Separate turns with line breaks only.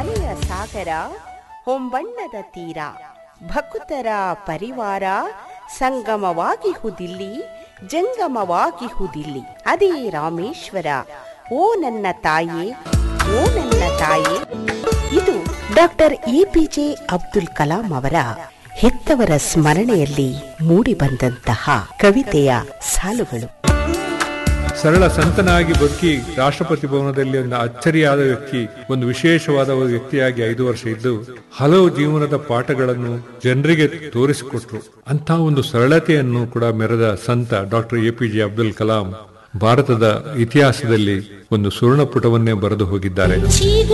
ಕಲೆಯ ಸಾಗರ ಹೊಂಬಣ್ಣದ ತೀರ ಭಕುತರ ಪರಿವಾರ ಸಂಗಮವಾಗಿಹುದಿಲ್ಲಿ ಜಂಗಮವಾಗಿಹುದಿಲ್ಲಿ ಅದೇ ರಾಮೇಶ್ವರ. ಓ ನನ್ನ ತಾಯೇ, ಓ ನನ್ನ ತಾಯೇ. ಇದು ಡಾಕ್ಟರ್ ಎಪಿಜೆ ಅಬ್ದುಲ್ ಕಲಾಂ ಅವರ ಹೆತ್ತವರ ಸ್ಮರಣೆಯಲ್ಲಿ ಮೂಡಿಬಂದಂತಹ ಕವಿತೆಯ ಸಾಲುಗಳು.
ಸರಳ ಸಂತನಾಗಿ ಬದುಕಿ ರಾಷ್ಟ್ರಪತಿ ಭವನದಲ್ಲಿ ಒಂದು ಅಚ್ಚರಿಯಾದ ವ್ಯಕ್ತಿ, ಒಂದು ವಿಶೇಷವಾದ ವ್ಯಕ್ತಿಯಾಗಿ 5 ವರ್ಷ ಇದ್ದು ಹಲವು ಜೀವನದ ಪಾಠಗಳನ್ನು ಜನರಿಗೆ ತೋರಿಸಿಕೊಟ್ರು. ಅಂತಹ ಒಂದು ಸರಳತೆಯನ್ನು ಕೂಡ ಮೆರೆದ ಸಂತ ಡಾಕ್ಟರ್ ಎಪಿಜೆ ಅಬ್ದುಲ್ ಕಲಾಂ ಭಾರತದ ಇತಿಹಾಸದಲ್ಲಿ ಒಂದು ಸುವರ್ಣ ಪುಟವನ್ನೇ ಬರೆದು ಹೋಗಿದ್ದಾರೆ.